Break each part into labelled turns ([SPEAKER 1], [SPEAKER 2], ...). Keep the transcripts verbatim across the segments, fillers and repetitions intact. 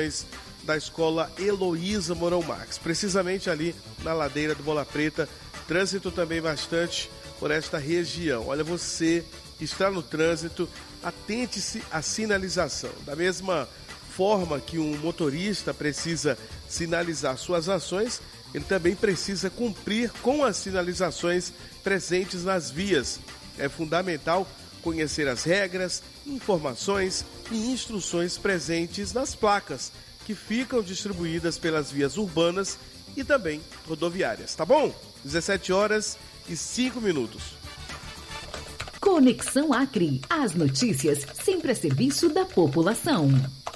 [SPEAKER 1] imediações da escola Heloísa Mourão Marques, precisamente ali na ladeira do Bola Preta. Trânsito também bastante por esta região. Olha, você que está no trânsito, atente-se à sinalização. Da mesma forma que um motorista precisa sinalizar suas ações, ele também precisa cumprir com as sinalizações presentes nas vias. É fundamental conhecer as regras, informações e instruções presentes nas placas que ficam distribuídas pelas vias urbanas e também rodoviárias, tá bom? dezessete horas e cinco minutos.
[SPEAKER 2] Conexão Acre. As notícias sempre a serviço da população.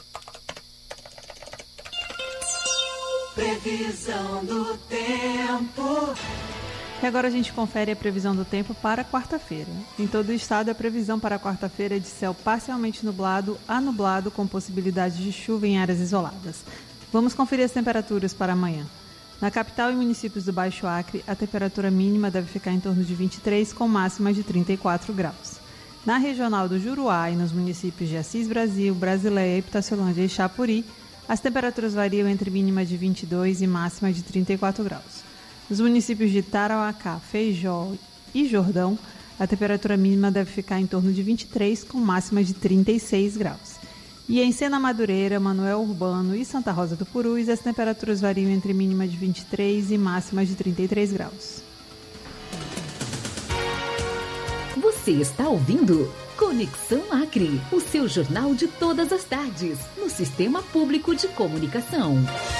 [SPEAKER 3] Previsão do tempo.
[SPEAKER 4] E agora a gente confere a previsão do tempo para quarta-feira. Em todo o estado, a previsão para quarta-feira é de céu parcialmente nublado a nublado, com possibilidade de chuva em áreas isoladas. Vamos conferir as temperaturas para amanhã. Na capital e municípios do Baixo Acre, a temperatura mínima deve ficar em torno de vinte e três, com máxima de trinta e quatro graus. Na regional do Juruá e nos municípios de Assis Brasil, Brasileia, Ipitaciolândia e Chapuri, as temperaturas variam entre mínima de vinte e dois e máxima de trinta e quatro graus. Nos municípios de Tarauacá, Feijó e Jordão, a temperatura mínima deve ficar em torno de vinte e três, com máxima de trinta e seis graus. E em Sena Madureira, Manoel Urbano e Santa Rosa do Purus, as temperaturas variam entre mínima de vinte e três e máxima de trinta e três graus.
[SPEAKER 2] Você está ouvindo Conexão Acre, o seu jornal de todas as tardes, no Sistema Público de Comunicação.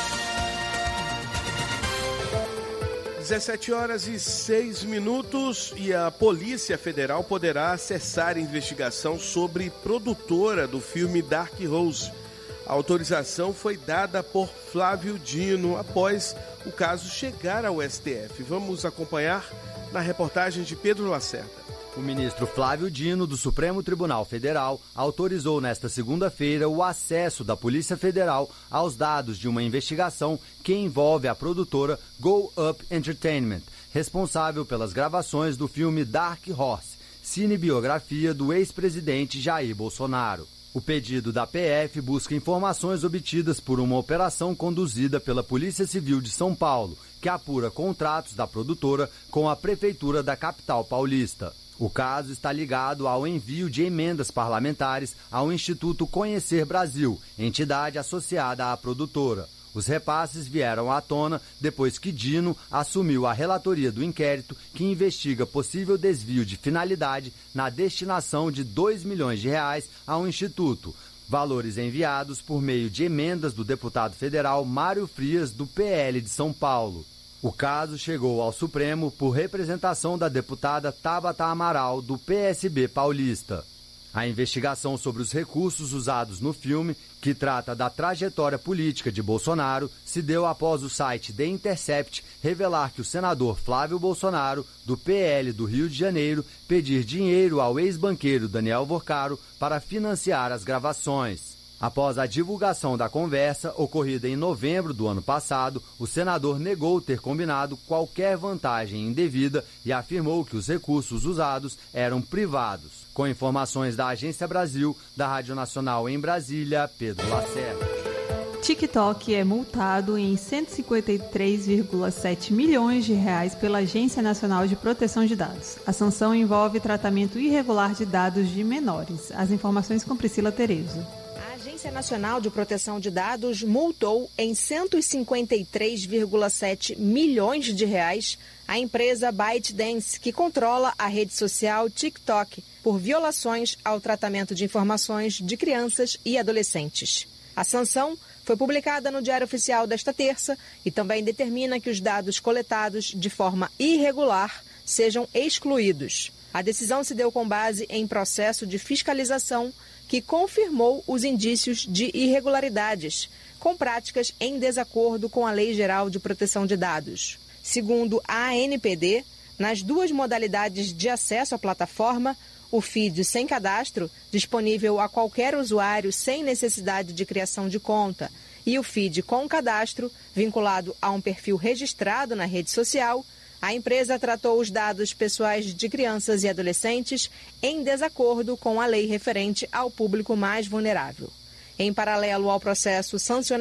[SPEAKER 1] dezessete horas e seis minutos e a Polícia Federal poderá acessar a investigação sobre produtora do filme Dark Rose. A autorização foi dada por Flávio Dino após o caso chegar ao S T F. Vamos acompanhar na reportagem de Pedro Lacerda.
[SPEAKER 5] O ministro Flávio Dino, do Supremo Tribunal Federal, autorizou nesta segunda-feira o acesso da Polícia Federal aos dados de uma investigação que envolve a produtora Go Up Entertainment, responsável pelas gravações do filme Dark Horse, cinebiografia do ex-presidente Jair Bolsonaro. O pedido da P F busca informações obtidas por uma operação conduzida pela Polícia Civil de São Paulo, que apura contratos da produtora com a Prefeitura da capital paulista. O caso está ligado ao envio de emendas parlamentares ao Instituto Conhecer Brasil, entidade associada à produtora. Os repasses vieram à tona depois que Dino assumiu a relatoria do inquérito que investiga possível desvio de finalidade na destinação de dois milhões de reais ao Instituto, valores enviados por meio de emendas do deputado federal Mário Frias, do P L de São Paulo. O caso chegou ao Supremo por representação da deputada Tabata Amaral, do P S B paulista. A investigação sobre os recursos usados no filme, que trata da trajetória política de Bolsonaro, se deu após o site The Intercept revelar que o senador Flávio Bolsonaro, do P L do Rio de Janeiro, pedir dinheiro ao ex-banqueiro Daniel Vorcaro para financiar as gravações. Após a divulgação da conversa, ocorrida em novembro do ano passado, o senador negou ter combinado qualquer vantagem indevida e afirmou que os recursos usados eram privados. Com informações da Agência Brasil, da Rádio Nacional em Brasília, Pedro Lacerda.
[SPEAKER 4] TikTok é multado em cento e cinquenta e três vírgula sete milhões de reais pela Agência Nacional de Proteção de Dados. A sanção envolve tratamento irregular de dados de menores. As informações com Priscila Terezo.
[SPEAKER 6] A Agência Nacional de Proteção de Dados multou em cento e cinquenta e três vírgula sete milhões de reais a empresa ByteDance, que controla a rede social TikTok, por violações ao tratamento de informações de crianças e adolescentes. A sanção foi publicada no Diário Oficial desta terça e também determina que os dados coletados de forma irregular sejam excluídos. A decisão se deu com base em processo de fiscalização que confirmou os indícios de irregularidades, com práticas em desacordo com a Lei Geral de Proteção de Dados. Segundo a A N P D, nas duas modalidades de acesso à plataforma, o feed sem cadastro, disponível a qualquer usuário sem necessidade de criação de conta, e o feed com cadastro, vinculado a um perfil registrado na rede social, a empresa tratou os dados pessoais de crianças e adolescentes em desacordo com a lei referente ao público mais vulnerável. Em paralelo ao processo sancionado,